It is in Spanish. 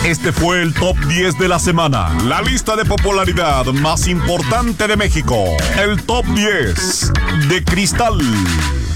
Este fue el Top 10 de la semana. La lista de popularidad más importante de México. El Top 10 de Cristal.